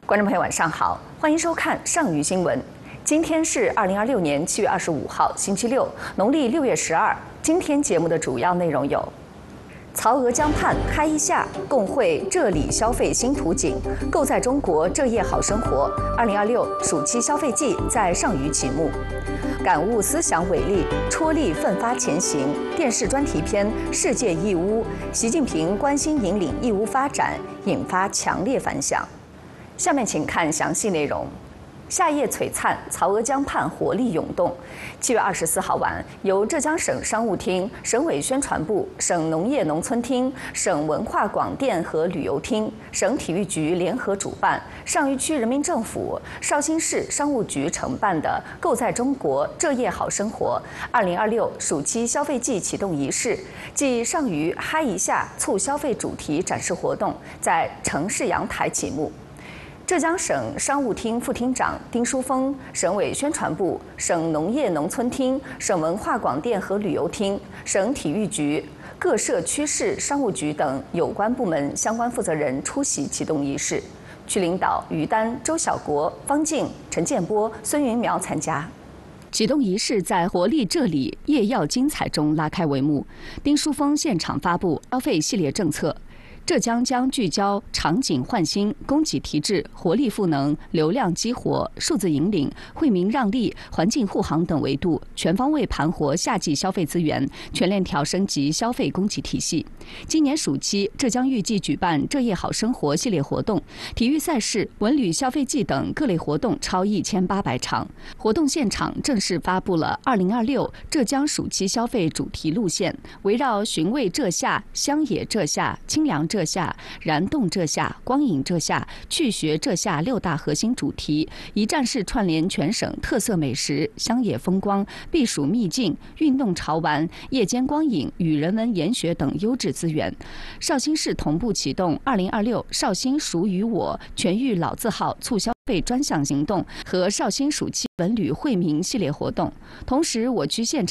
观众朋友，晚上好，欢迎收看上虞新闻。今天是2026年7月25号，星期六，农历6月12。今天节目的主要内容有：曹娥江畔嗨一下，共绘浙里消费新图景，构在中国浙夜好生活。2026暑期消费季在上虞启幕。感悟思想伟力，踔厉奋发前行。电视专题片《世界义乌》，习近平关心引领义乌发展，引发强烈反响。下面请看详细内容。夏夜璀璨，曹娥江畔活力涌动。7月24号晚，由浙江省商务厅、省委宣传部、省农业农村厅、省文化广电和旅游厅、省体育局联合主办，上虞区人民政府、绍兴市商务局承办的“构在中国浙夜好生活”2026暑期消费季启动仪式暨上虞嗨一下促消费主题展示活动在城市阳台启幕。浙江省商务厅副厅长丁书峰、省委宣传部、省农业农村厅、省文化广电和旅游厅、省体育局、各社区市商务局等有关部门相关负责人出席启动仪式。区领导于丹、周小国、方静、陈建波、孙云苗参加。启动仪式在活力浙里、夜耀精彩中拉开帷幕。丁书峰现场发布消费系列政策。浙江将聚焦场景焕新、供给提质、活力赋能、流量激活、数字引领、惠民让利、环境护航等维度，全方位盘活夏季消费资源，全链条升级消费供给体系。今年暑期，浙江预计举办“浙夜好生活”系列活动，体育赛事、文旅消费季等各类活动超1800场。活动现场正式发布了2026浙江暑期消费主题路线，围绕寻味浙夏、乡野浙夏、清凉浙夏、燃动浙夏、光影浙夏、趣学浙夏6大核心主题，一站式串联全省特色美食、乡野风光、避暑秘境、运动潮玩、夜间光影与人文研学等优质资源。绍兴市同步启动2026绍兴属于我全域老字号促消费专项行动和绍兴暑期文旅惠民系列活动。同时，我区现场